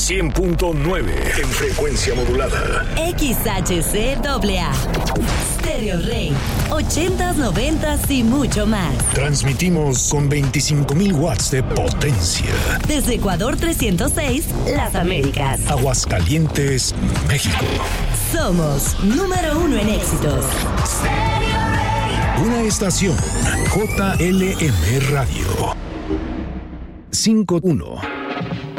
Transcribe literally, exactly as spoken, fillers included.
cien punto nueve en frecuencia modulada. X H C A A. Stereo Rey. ochentas, noventas y mucho más. Transmitimos con veinticinco mil watts de potencia. Desde Ecuador trescientos seis, Las Américas. Aguascalientes, México. Somos número uno en éxitos. Stereo Rey. Una estación J L M Radio. cinco uno.